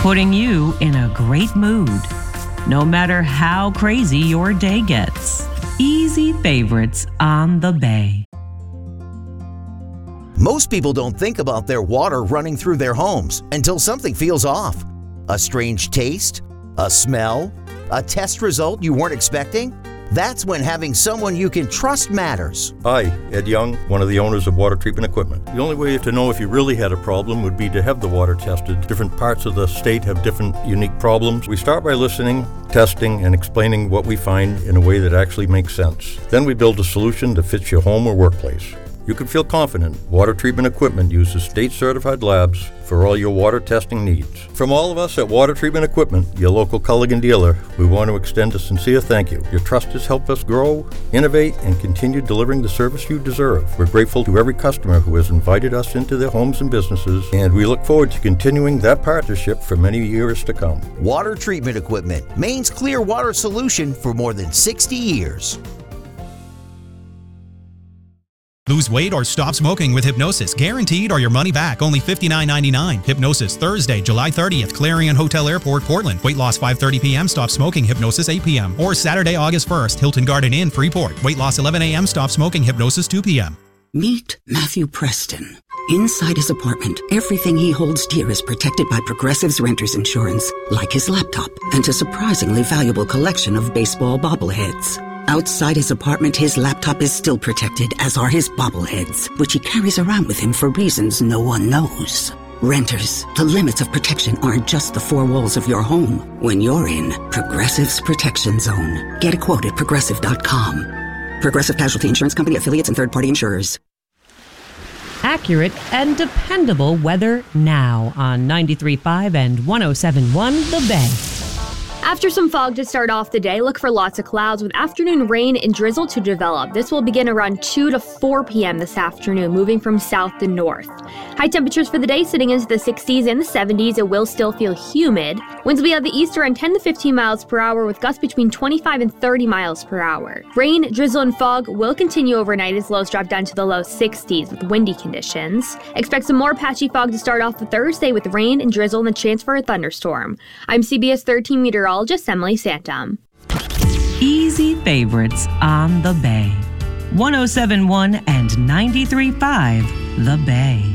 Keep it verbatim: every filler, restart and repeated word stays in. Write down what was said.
putting you in a great mood, no matter how crazy your day gets. Easy Favorites on the Bay. Most people don't think about their water running through their homes until something feels off. A strange taste? A smell? A test result you weren't expecting? That's when having someone you can trust matters. Hi, Ed Young, one of the owners of Water Treatment Equipment. The only way to know if you really had a problem would be to have the water tested. Different parts of the state have different unique problems. We start by listening, testing, and explaining what we find in a way that actually makes sense. Then we build a solution that fits your home or workplace. You can feel confident Water Treatment Equipment uses state-certified labs for all your water testing needs. From all of us at Water Treatment Equipment, your local Culligan dealer, we want to extend a sincere thank you. Your trust has helped us grow, innovate, and continue delivering the service you deserve. We're grateful to every customer who has invited us into their homes and businesses, and we look forward to continuing that partnership for many years to come. Water Treatment Equipment, Maine's clear water solution for more than sixty years. Lose weight or stop smoking with Hypnosis. Guaranteed or your money back. Only fifty-nine ninety-nine. Hypnosis, Thursday, July thirtieth, Clarion Hotel Airport, Portland. Weight loss five thirty p.m. Stop smoking. Hypnosis eight p.m. Or Saturday, August first, Hilton Garden Inn, Freeport. Weight loss eleven a.m. Stop smoking. Hypnosis two p.m. Meet Matthew Preston. Inside his apartment, everything he holds dear is protected by Progressive's Renter's Insurance, like his laptop and a surprisingly valuable collection of baseball bobbleheads. Outside his apartment, his laptop is still protected, as are his bobbleheads, which he carries around with him for reasons no one knows. Renters, the limits of protection aren't just the four walls of your home. When you're in Progressive's Protection Zone, get a quote at progressive dot com. Progressive Casualty Insurance Company, affiliates, and third-party insurers. Accurate and dependable weather now on ninety-three point five and one oh seven point one The Bay. After some fog to start off the day, look for lots of clouds with afternoon rain and drizzle to develop. This will begin around two to four p.m. this afternoon, moving from south to north. High temperatures for the day sitting into the sixties and the seventies. It will still feel humid. Winds will be out the east around ten to fifteen miles per hour with gusts between twenty-five and thirty miles per hour. Rain, drizzle, and fog will continue overnight as lows drop down to the low sixties with windy conditions. Expect some more patchy fog to start off the Thursday with rain and drizzle and the chance for a thunderstorm. I'm C B S thirteen meteorologist Emily Santum. Easy Favorites on the Bay. one oh seven point one and ninety-three point five The Bay.